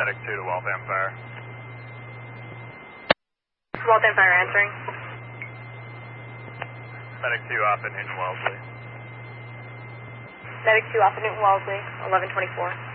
Medic 2 to Waltham Fire. Waltham Fire answering. Medic 2 off at Newton Wellesley. Medic 2 off at Newton Wellesley, 1124.